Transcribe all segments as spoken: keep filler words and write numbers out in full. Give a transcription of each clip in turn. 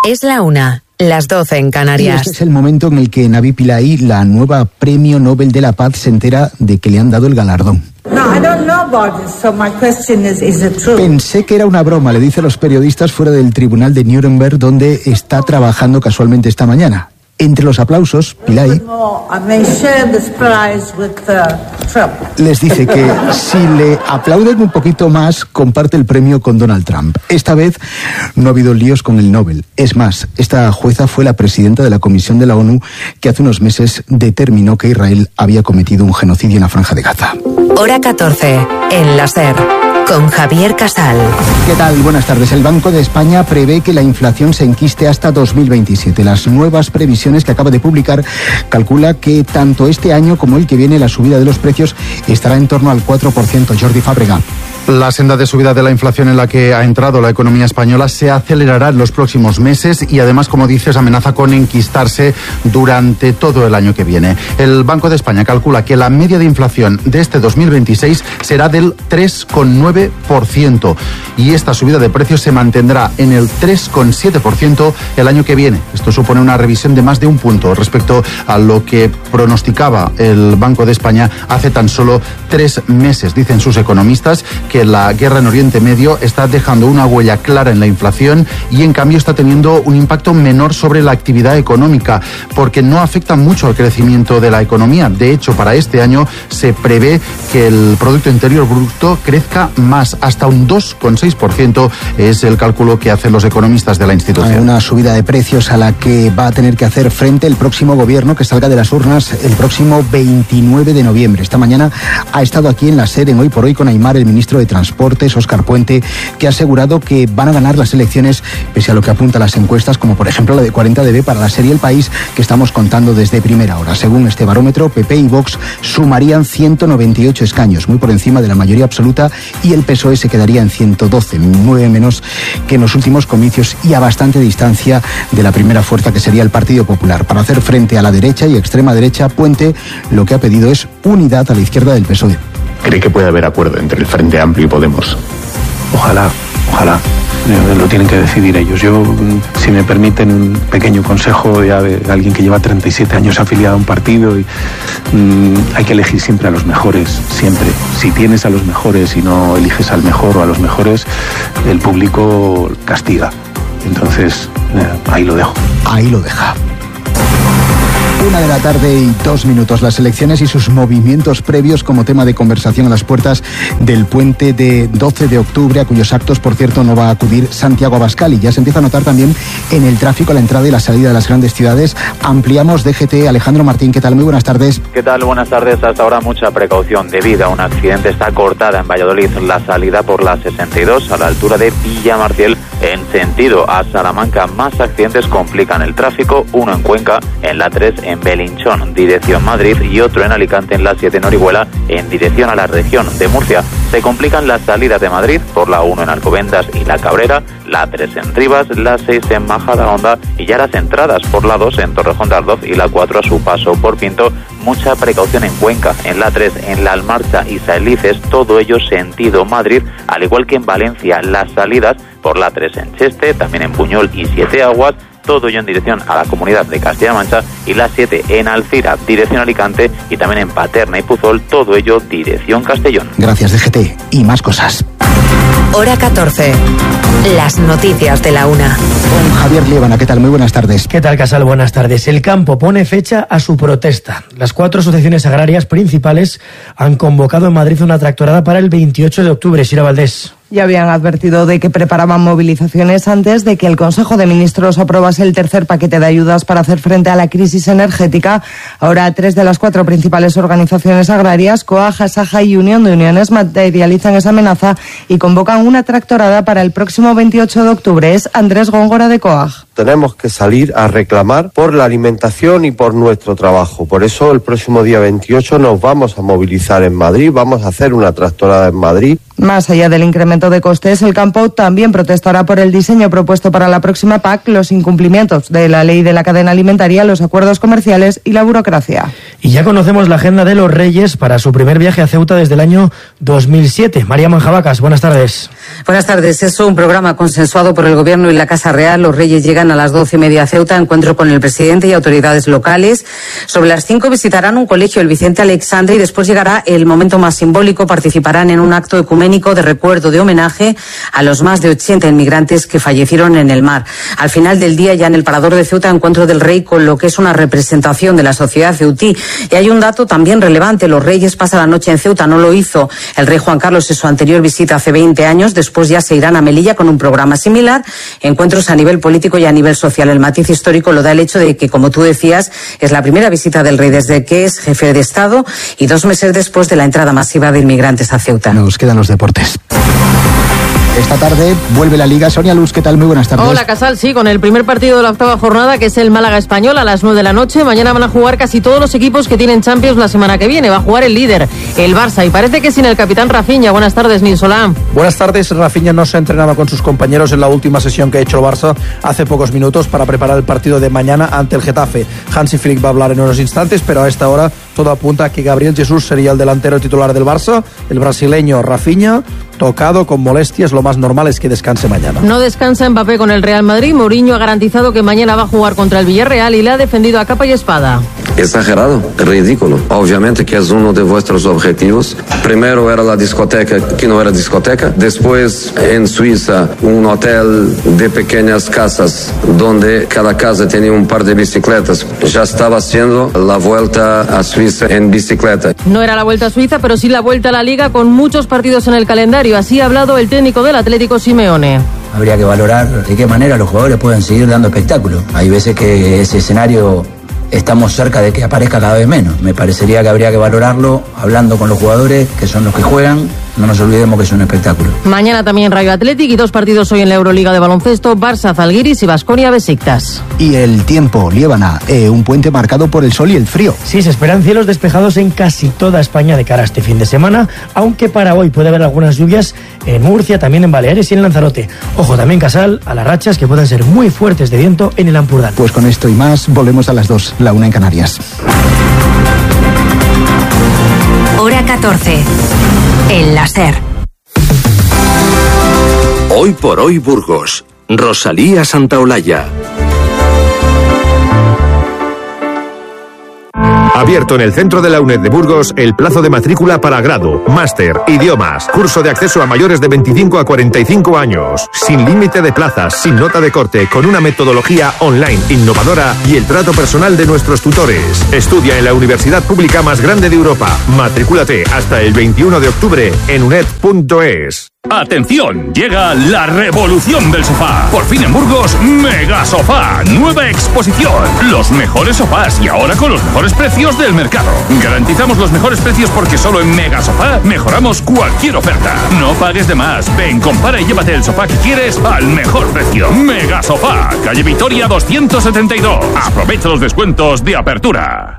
Es la una, las doce en Canarias. Y este es el momento en el que Navi Pillay, la nueva Premio Nobel de la Paz, se entera de que le han dado el galardón. No, I don't know about it, so my question is, is it true? Pensé que era una broma, le dice a los periodistas fuera del tribunal de Nuremberg, donde está trabajando casualmente esta mañana. Entre los aplausos, Pillay les dice que si le aplauden un poquito más, comparte el premio con Donald Trump. Esta vez no ha habido líos con el Nobel. Es más, esta jueza fue la presidenta de la Comisión de la ONU que hace unos meses determinó que Israel había cometido un genocidio en la Franja de Gaza. Hora catorce, en la SER, con Javier Casal. ¿Qué tal? Buenas tardes. El Banco de España prevé que la inflación se enquiste hasta dos mil veintisiete. Las nuevas previsiones que acaba de publicar calcula que tanto este año como el que viene la subida de los precios estará en torno al cuatro por ciento. Jordi Fábrega. La senda de subida de la inflación en la que ha entrado la economía española se acelerará en los próximos meses y además, como dices, amenaza con enquistarse durante todo el año que viene. El Banco de España calcula que la media de inflación de este dos mil veintiséis será del tres coma nueve por ciento y esta subida de precios se mantendrá en el tres coma siete por ciento el año que viene. Esto supone una revisión de más de un punto respecto a lo que pronosticaba el Banco de España hace tan solo tres meses. Dicen sus economistas que que la guerra en Oriente Medio está dejando una huella clara en la inflación y en cambio está teniendo un impacto menor sobre la actividad económica porque no afecta mucho al crecimiento de la economía. De hecho, para este año se prevé que el Producto Interior Bruto crezca más, hasta un dos coma seis por ciento es el cálculo que hacen los economistas de la institución. Hay una subida de precios a la que va a tener que hacer frente el próximo gobierno que salga de las urnas el próximo veintinueve de noviembre. Esta mañana ha estado aquí en la SER en Hoy por Hoy con Aimar, el ministro de Transportes, Óscar Puente, que ha asegurado que van a ganar las elecciones pese a lo que apuntan las encuestas, como por ejemplo la de cuarenta D B para la serie El País, que estamos contando desde primera hora. Según este barómetro, P P y Vox sumarían ciento noventa y ocho escaños, muy por encima de la mayoría absoluta, y el P S O E se quedaría en ciento doce, nueve menos que en los últimos comicios y a bastante distancia de la primera fuerza, que sería el Partido Popular. Para hacer frente a la derecha y extrema derecha, Puente lo que ha pedido es unidad a la izquierda del P S O E. ¿Cree que puede haber acuerdo entre el Frente Amplio y Podemos? Ojalá, ojalá. Lo tienen que decidir ellos. Yo, si me permiten un pequeño consejo ya de alguien que lleva treinta y siete años afiliado a un partido, y mmm, hay que elegir siempre a los mejores, siempre. Si tienes a los mejores y no eliges al mejor o a los mejores, el público castiga. Entonces, eh, ahí lo dejo. Ahí lo deja. Una de la tarde y dos minutos. Las elecciones y sus movimientos previos como tema de conversación a las puertas del puente de doce de octubre, a cuyos actos, por cierto, no va a acudir Santiago Abascal, y ya se empieza a notar también en el tráfico a la entrada y la salida de las grandes ciudades. Ampliamos D G T. Alejandro Martín, ¿qué tal? Muy buenas tardes. ¿Qué tal? Buenas tardes. Hasta ahora mucha precaución debido a un accidente. Está cortada en Valladolid la salida por la sesenta y dos a la altura de Villamartiel en sentido a Salamanca. Más accidentes complican el tráfico, uno en Cuenca, en la tres en Belinchón, dirección Madrid, y otro en Alicante en la siete en Orihuela, en dirección a la región de Murcia. Se complican las salidas de Madrid por la uno en Alcobendas y La Cabrera, la tres en Rivas, la seis en Majadahonda y ya las entradas por la dos en Torrejón de Ardoz y la cuatro a su paso por Pinto. Mucha precaución en Cuenca, en la tres en La Almarcha y Saelices, todo ello sentido Madrid, al igual que en Valencia, las salidas por la tres en Cheste, también en Buñol y Siete Aguas, todo ello en dirección a la comunidad de Castilla-La Mancha, y la siete en Alcira, dirección Alicante, y también en Paterna y Puzol, todo ello dirección Castellón. Gracias, D G T. Y más cosas. Hora catorce. Las noticias de la una. Con Javier Liébana, ¿qué tal? Muy buenas tardes. ¿Qué tal, Casal? Buenas tardes. El campo pone fecha a su protesta. Las cuatro asociaciones agrarias principales han convocado en Madrid una tractorada para el veintiocho de octubre. Sira Valdés. Ya habían advertido de que preparaban movilizaciones antes de que el Consejo de Ministros aprobase el tercer paquete de ayudas para hacer frente a la crisis energética. Ahora, tres de las cuatro principales organizaciones agrarias, COAG, ASAJA y Unión de Uniones, materializan esa amenaza y convocan una tractorada para el próximo veintiocho de octubre. Es Andrés Góngora, de COAG. Tenemos que salir a reclamar por la alimentación y por nuestro trabajo. Por eso, el próximo día veintiocho nos vamos a movilizar en Madrid, vamos a hacer una tractorada en Madrid. Más allá del incremento de costes, el campo también protestará por el diseño propuesto para la próxima P A C, los incumplimientos de la ley de la cadena alimentaria, los acuerdos comerciales y la burocracia. Y ya conocemos la agenda de los Reyes para su primer viaje a Ceuta desde el año dos mil siete. María Manjabacas, buenas tardes. Buenas tardes. Es un programa consensuado por el Gobierno y la Casa Real. Los Reyes llegan llegan a las doce y media a Ceuta, encuentro con el presidente y autoridades locales. Sobre las cinco visitarán un colegio, el Vicente Alexandre, y después llegará el momento más simbólico. Participarán en un acto ecuménico de recuerdo, de homenaje a los más de ochenta inmigrantes que fallecieron en el mar. Al final del día, ya en el Parador de Ceuta, encuentro del rey con lo que es una representación de la sociedad ceutí. Y hay un dato también relevante: los reyes pasan la noche en Ceuta. No lo hizo el rey Juan Carlos en su anterior visita hace veinte años. Después ya se irán a Melilla con un programa similar. Encuentros a nivel político y a nivel social. El matiz histórico lo da el hecho de que, como tú decías, es la primera visita del rey desde que es jefe de Estado y dos meses después de la entrada masiva de inmigrantes a Ceuta. Nos quedan los deportes. Esta tarde vuelve la Liga. Sonia Luz, ¿qué tal? Muy buenas tardes. Hola, Casal, sí, con el primer partido de la octava jornada, que es el Málaga Español, a las nueve de la noche. Mañana van a jugar casi todos los equipos que tienen Champions la semana que viene. Va a jugar el líder, el Barça, y parece que sin el capitán Rafinha. Buenas tardes, Nil Solá. Buenas tardes. Rafinha no se ha entrenado con sus compañeros en la última sesión que ha hecho el Barça hace pocos minutos para preparar el partido de mañana ante el Getafe. Hansi Flick va a hablar en unos instantes, pero a esta hora todo apunta a que Gabriel Jesús sería el delantero titular del Barça. El brasileño Rafinha, tocado con molestias, lo más normal es que descanse mañana. No descansa Mbappé con el Real Madrid. Mourinho ha garantizado que mañana va a jugar contra el Villarreal y le ha defendido a capa y espada. Exagerado, ridículo. Obviamente que es uno de vuestros objetivos. Primero era la discoteca, que no era discoteca. Después, en Suiza, un hotel de pequeñas casas, donde cada casa tenía un par de bicicletas. Ya estaba haciendo la vuelta a Suiza en bicicleta. No era la vuelta a Suiza, pero sí la vuelta a la Liga, con muchos partidos en el calendario. Así ha hablado el técnico del Atlético, Simeone. Habría que valorar de qué manera los jugadores pueden seguir dando espectáculo. Hay veces que ese escenario estamos cerca de que aparezca cada vez menos. Me parecería que habría que valorarlo hablando con los jugadores, que son los que juegan. No nos olvidemos que es un espectáculo. Mañana también Rayo Athletic y dos partidos hoy en la Euroliga de baloncesto: Barça Zalgiris y Baskonia Besiktas. Y el tiempo, Liébana, eh, un puente marcado por el sol y el frío. Sí, se esperan cielos despejados en casi toda España de cara a este fin de semana, aunque para hoy puede haber algunas lluvias en Murcia, también en Baleares y en Lanzarote. Ojo también, Casal, a las rachas que pueden ser muy fuertes de viento en el Ampurdán. Pues con esto y más volvemos a las dos, la una en Canarias. Hora catorce. El láser. Hoy por hoy Burgos. Rosalía Santaolalla. Abierto en el centro de la UNED de Burgos el plazo de matrícula para grado, máster, idiomas, curso de acceso a mayores de veinticinco a cuarenta y cinco años, sin límite de plazas, sin nota de corte, con una metodología online innovadora y el trato personal de nuestros tutores. Estudia en la universidad pública más grande de Europa. Matrículate hasta el veintiuno de octubre en uned punto es. ¡Atención! Llega la revolución del sofá. Por fin en Burgos, Mega Sofá. Nueva exposición. Los mejores sofás y ahora con los mejores precios del mercado. Garantizamos los mejores precios porque solo en Mega Sofá mejoramos cualquier oferta. No pagues de más. Ven, compara y llévate el sofá que quieres al mejor precio. Mega Sofá. Calle Vitoria doscientos setenta y dos. Aprovecha los descuentos de apertura.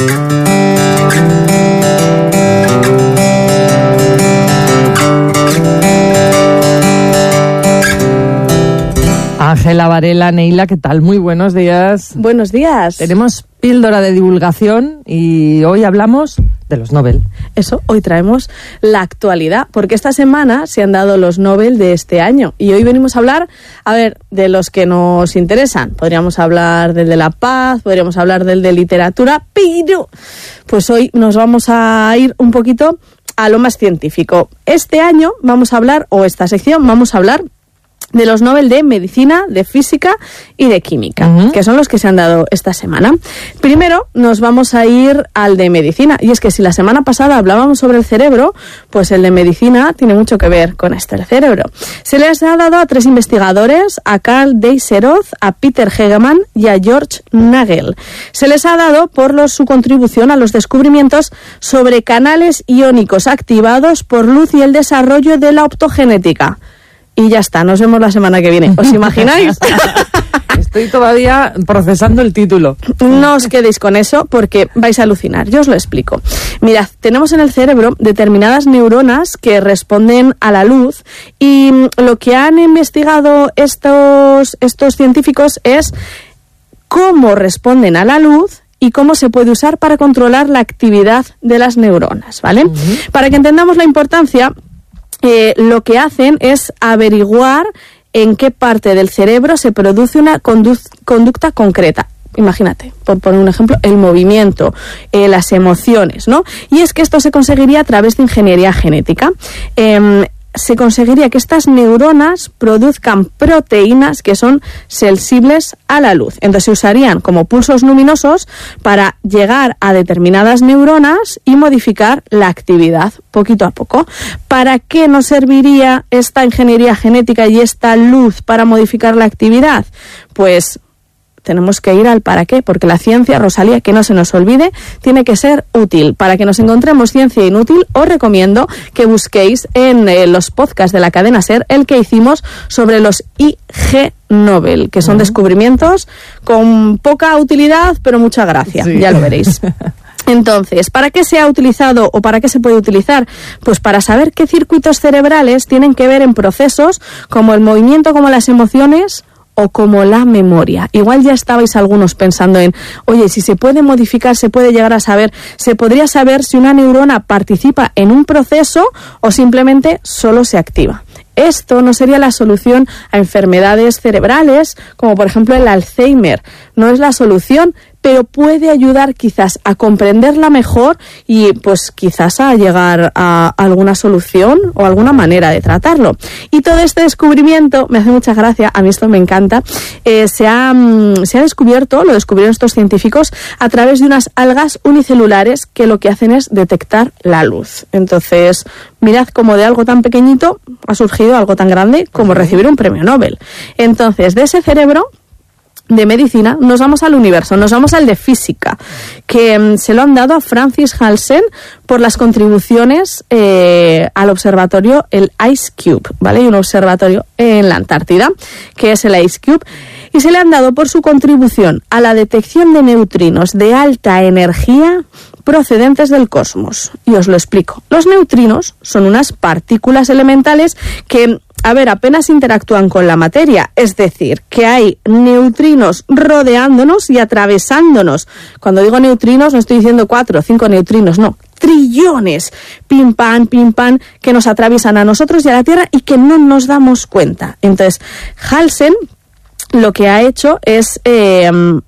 Ángela Varela, Neila, ¿qué tal? Muy buenos días. Buenos días. Tenemos píldora de divulgación y hoy hablamos de los Nobel. Eso, hoy traemos la actualidad, porque esta semana se han dado los Nobel de este año y hoy venimos a hablar, a ver, de los que nos interesan. Podríamos hablar del de la paz, podríamos hablar del de literatura, pero pues hoy nos vamos a ir un poquito a lo más científico. Este año vamos a hablar, o esta sección, vamos a hablar de los Nobel de Medicina, de Física y de Química, uh-huh. que son los que se han dado esta semana. Primero nos vamos a ir al de Medicina, y es que si la semana pasada hablábamos sobre el cerebro, pues el de Medicina tiene mucho que ver con este, el cerebro. Se les ha dado a tres investigadores, a Carl Deisseroth, a Peter Hegemann y a George Nagel. Se les ha dado por los, su contribución a los descubrimientos sobre canales iónicos activados por luz y el desarrollo de la optogenética. Y ya está, nos vemos la semana que viene. ¿Os imagináis? Estoy todavía procesando el título. No os quedéis con eso porque vais a alucinar. Yo os lo explico. Mirad, tenemos en el cerebro determinadas neuronas que responden a la luz y lo que han investigado estos, estos científicos es cómo responden a la luz y cómo se puede usar para controlar la actividad de las neuronas, ¿vale? Uh-huh. Para que entendamos la importancia, Eh, lo que hacen es averiguar en qué parte del cerebro se produce una condu- conducta concreta. Imagínate, por poner un ejemplo, el movimiento, eh, las emociones, ¿no? Y es que esto se conseguiría a través de ingeniería genética. Eh, se conseguiría que estas neuronas produzcan proteínas que son sensibles a la luz. Entonces se usarían como pulsos luminosos para llegar a determinadas neuronas y modificar la actividad poquito a poco. ¿Para qué nos serviría esta ingeniería genética y esta luz para modificar la actividad? Pues tenemos que ir al para qué, porque la ciencia, Rosalía, que no se nos olvide, tiene que ser útil. Para que nos encontremos ciencia inútil, os recomiendo que busquéis en eh, los podcasts de la cadena SER el que hicimos sobre los I G Nobel, que son uh-huh. descubrimientos con poca utilidad, pero mucha gracia, sí. Ya lo veréis. Entonces, ¿para qué se ha utilizado o para qué se puede utilizar? Pues para saber qué circuitos cerebrales tienen que ver en procesos como el movimiento, como las emociones o como la memoria. Igual ya estabais algunos pensando en, oye, si se puede modificar, se puede llegar a saber, se podría saber si una neurona participa en un proceso o simplemente solo se activa. Esto no sería la solución a enfermedades cerebrales, como por ejemplo el Alzheimer. No es la solución, pero puede ayudar quizás a comprenderla mejor y pues quizás a llegar a alguna solución o alguna manera de tratarlo. Y todo este descubrimiento me hace mucha gracia, a mí esto me encanta, eh, se, ha, se ha descubierto, lo descubrieron estos científicos, a través de unas algas unicelulares que lo que hacen es detectar la luz. Entonces, mirad cómo de algo tan pequeñito ha surgido algo tan grande como recibir un premio Nobel. Entonces, de ese cerebro de medicina, nos vamos al universo, nos vamos al de física, que um, se lo han dado a Francis Halsen por las contribuciones eh, al observatorio, el IceCube, ¿vale? Hay un observatorio en la Antártida, que es el IceCube, y se le han dado por su contribución a la detección de neutrinos de alta energía procedentes del cosmos. Y os lo explico. Los neutrinos son unas partículas elementales que, a ver, apenas interactúan con la materia, es decir, que hay neutrinos rodeándonos y atravesándonos. Cuando digo neutrinos no estoy diciendo cuatro o cinco neutrinos, no, trillones, pim pam, pim pam, que nos atraviesan a nosotros y a la Tierra y que no nos damos cuenta. Entonces, Halsen lo que ha hecho es eh,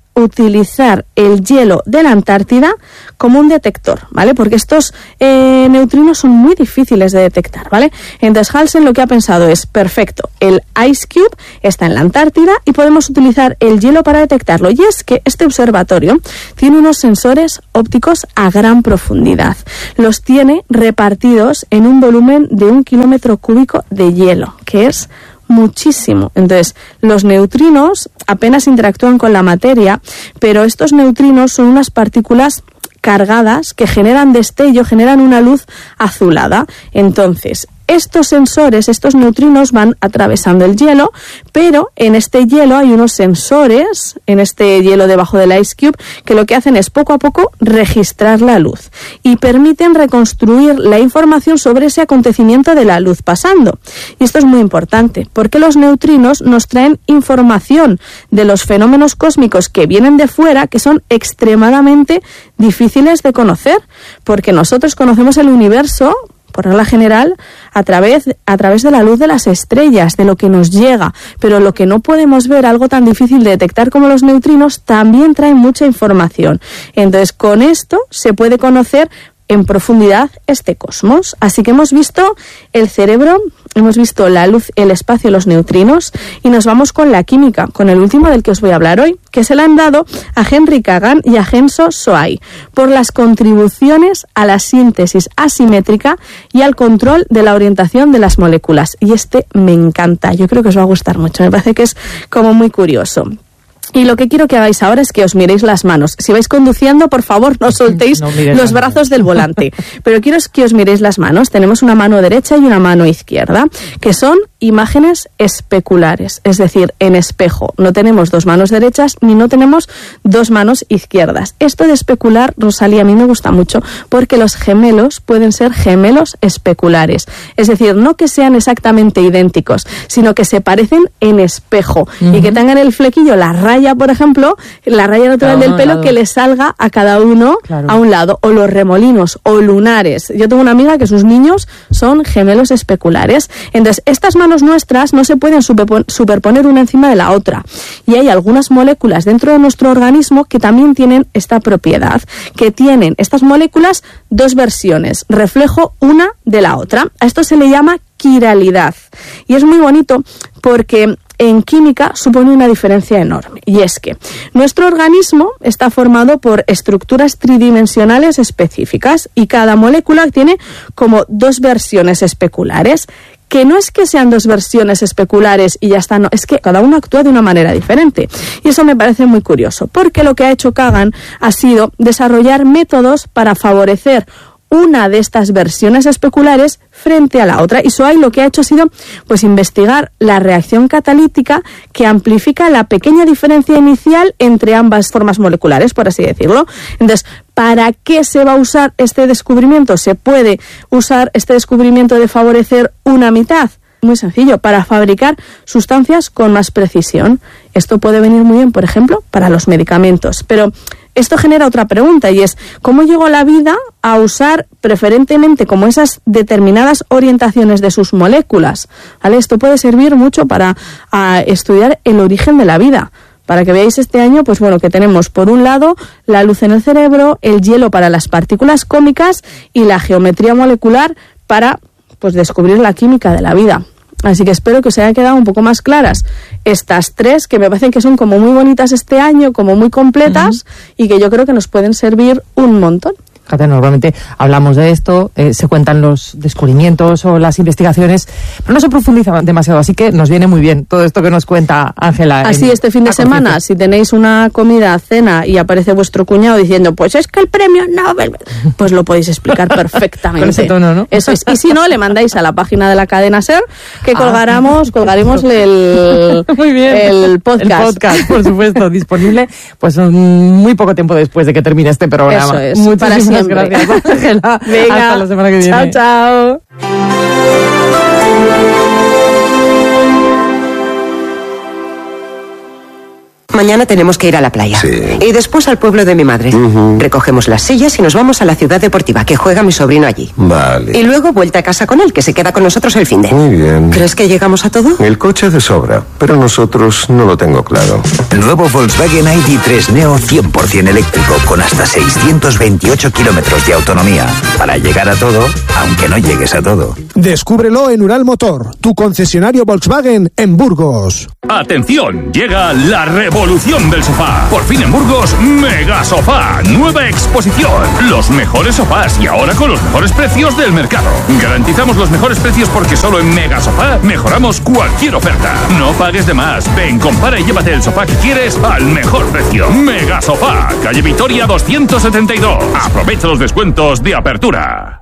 utilizar el hielo de la Antártida como un detector, ¿vale? Porque estos eh, neutrinos son muy difíciles de detectar, ¿vale? Entonces Halsen lo que ha pensado es, perfecto, el IceCube está en la Antártida y podemos utilizar el hielo para detectarlo. Y es que este observatorio tiene unos sensores ópticos a gran profundidad. Los tiene repartidos en un volumen de un kilómetro cúbico de hielo, que es muchísimo. Entonces, los neutrinos apenas interactúan con la materia, pero estos neutrinos son unas partículas cargadas que generan destello, generan una luz azulada. Entonces, estos sensores, estos neutrinos van atravesando el hielo, pero en este hielo hay unos sensores, en este hielo debajo del IceCube, que lo que hacen es poco a poco registrar la luz y permiten reconstruir la información sobre ese acontecimiento de la luz pasando. Y esto es muy importante, porque los neutrinos nos traen información de los fenómenos cósmicos que vienen de fuera, que son extremadamente difíciles de conocer, porque nosotros conocemos el universo, por regla general, a través, a través de la luz de las estrellas, de lo que nos llega. Pero lo que no podemos ver, algo tan difícil de detectar como los neutrinos, también trae mucha información. Entonces, con esto se puede conocer en profundidad este cosmos. Así que hemos visto el cerebro, hemos visto la luz, el espacio, los neutrinos, y nos vamos con la química, con el último del que os voy a hablar hoy, que se le han dado a Henry Kagan y a Genso Soay por las contribuciones a la síntesis asimétrica y al control de la orientación de las moléculas. Y este me encanta, yo creo que os va a gustar mucho, me parece que es como muy curioso. Y lo que quiero que hagáis ahora es que os miréis las manos. Si vais conduciendo, por favor, no soltéis no los brazos del volante. Pero quiero que os miréis las manos. Tenemos una mano derecha y una mano izquierda, que son imágenes especulares, es decir, en espejo. No tenemos dos manos derechas ni no tenemos dos manos izquierdas. Esto de especular, Rosalía, a mí me gusta mucho porque los gemelos pueden ser gemelos especulares. Es decir, no que sean exactamente idénticos, sino que se parecen en espejo uh-huh. y que tengan el flequillo, la raya, por ejemplo, la raya natural del pelo que le salga a cada uno claro. a un lado, o los remolinos o lunares. Yo tengo una amiga que sus niños son gemelos especulares. Entonces, estas manos manos nuestras no se pueden superponer una encima de la otra. Y hay algunas moléculas dentro de nuestro organismo que también tienen esta propiedad, que tienen estas moléculas dos versiones, reflejo una de la otra. A esto se le llama quiralidad. Y es muy bonito porque en química supone una diferencia enorme, y es que nuestro organismo está formado por estructuras tridimensionales específicas y cada molécula tiene como dos versiones especulares, que no es que sean dos versiones especulares y ya está, no, es que cada uno actúa de una manera diferente. Y eso me parece muy curioso, porque lo que ha hecho Kagan ha sido desarrollar métodos para favorecer una de estas versiones especulares frente a la otra. Y Soay lo que ha hecho ha sido pues investigar la reacción catalítica que amplifica la pequeña diferencia inicial entre ambas formas moleculares, por así decirlo. Entonces, ¿para qué se va a usar este descubrimiento? ¿Se puede usar este descubrimiento de favorecer una mitad? Muy sencillo, para fabricar sustancias con más precisión. Esto puede venir muy bien, por ejemplo, para los medicamentos. Pero esto genera otra pregunta, y es ¿cómo llegó la vida a usar preferentemente como esas determinadas orientaciones de sus moléculas? ¿Vale? Esto puede servir mucho para a, estudiar el origen de la vida. Para que veáis este año, pues bueno, que tenemos por un lado la luz en el cerebro, el hielo para las partículas cómicas y la geometría molecular para pues descubrir la química de la vida. Así que espero que os haya quedado un poco más claras estas tres, que me parecen que son como muy bonitas este año, como muy completas, uh-huh. y que yo creo que nos pueden servir un montón. Fíjate, normalmente hablamos de esto, eh, se cuentan los descubrimientos o las investigaciones, pero no se profundiza demasiado, así que nos viene muy bien todo esto que nos cuenta Ángela. Así este fin de semana, si tenéis una comida, cena y aparece vuestro cuñado diciendo, pues es que el premio Nobel, pues lo podéis explicar perfectamente. Con ese tono, ¿no? Eso es. Y si no, le mandáis a la página de la cadena SER, que colgaremos, ah, colgaremos el, muy bien. el podcast. El podcast, por supuesto, disponible pues muy poco tiempo después de que termine este programa. Eso es. Muchísimas gracias, Ángela. Venga, hasta la semana que viene. Chao, chao. Mañana tenemos que ir a la playa. Sí. Y después al pueblo de mi madre. Uh-huh. Recogemos las sillas y nos vamos a la ciudad deportiva, que juega mi sobrino allí. Vale. Y luego vuelta a casa con él, que se queda con nosotros el finde. Muy bien. ¿Crees que llegamos a todo? El coche de sobra, pero nosotros no lo tengo claro. Nuevo Volkswagen I D tres Neo cien por ciento eléctrico, con hasta seiscientos veintiocho kilómetros de autonomía. Para llegar a todo, aunque no llegues a todo. Descúbrelo en Ural Motor, tu concesionario Volkswagen en Burgos. ¡Atención! Llega la revolución del sofá. Por fin en Burgos, Mega Sofá. Nueva exposición. Los mejores sofás y ahora con los mejores precios del mercado. Garantizamos los mejores precios porque solo en Mega Sofá mejoramos cualquier oferta. No pagues de más. Ven, compara y llévate el sofá que quieres al mejor precio. Mega Sofá. Calle Vitoria doscientos setenta y dos. Aprovecha los descuentos de apertura.